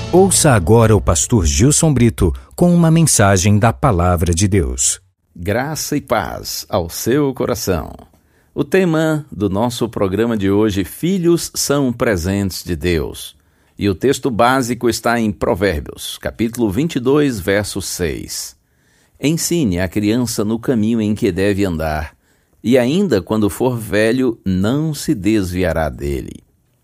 Ouça agora o pastor Gilson Brito com uma mensagem da Palavra de Deus. Graça e paz ao seu coração. O tema do nosso programa de hoje, Filhos são presentes de Deus. E o texto básico está em Provérbios, capítulo 22, verso 6. Ensine a criança no caminho em que deve andar, e ainda quando for velho, não se desviará dele.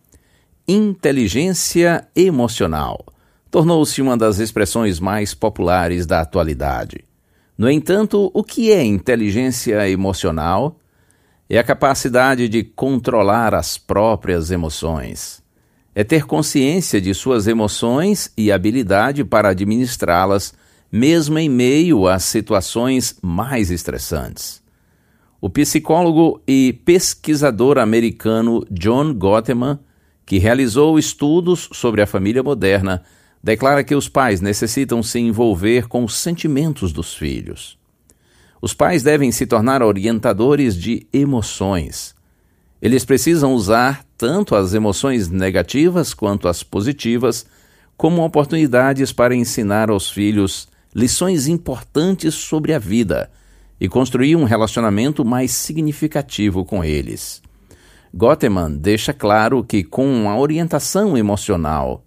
Inteligência emocional tornou-se uma das expressões mais populares da atualidade. No entanto, o que é inteligência emocional? É a capacidade de controlar as próprias emoções. É ter consciência de suas emoções e habilidade para administrá-las, mesmo em meio às situações mais estressantes. O psicólogo e pesquisador americano John Gottman, que realizou estudos sobre a família moderna, declara que os pais necessitam se envolver com os sentimentos dos filhos. Os pais devem se tornar orientadores de emoções. Eles precisam usar tanto as emoções negativas quanto as positivas como oportunidades para ensinar aos filhos lições importantes sobre a vida e construir um relacionamento mais significativo com eles. Gottman deixa claro que com a orientação emocional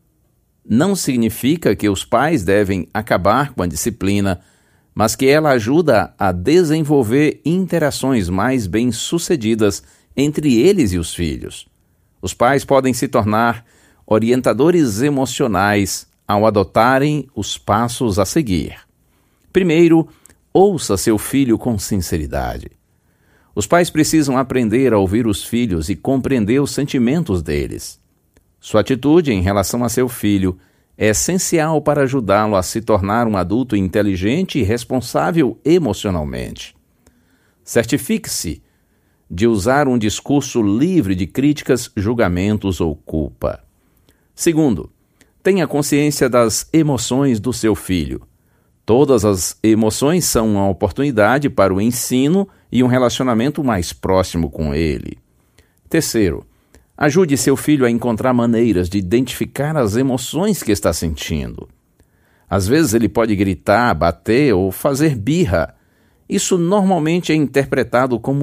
não significa que os pais devem acabar com a disciplina, mas que ela ajuda a desenvolver interações mais bem-sucedidas entre eles e os filhos. Os pais podem se tornar orientadores emocionais ao adotarem os passos a seguir. Primeiro, ouça seu filho com sinceridade. Os pais precisam aprender a ouvir os filhos e compreender os sentimentos deles. Sua atitude em relação a seu filho é essencial para ajudá-lo a se tornar um adulto inteligente e responsável emocionalmente. Certifique-se de usar um discurso livre de críticas, julgamentos ou culpa. Segundo, tenha consciência das emoções do seu filho. Todas as emoções são uma oportunidade para o ensino e um relacionamento mais próximo com ele. Terceiro, ajude seu filho a encontrar maneiras de identificar as emoções que está sentindo. Às vezes ele pode gritar, bater ou fazer birra. Isso normalmente é interpretado como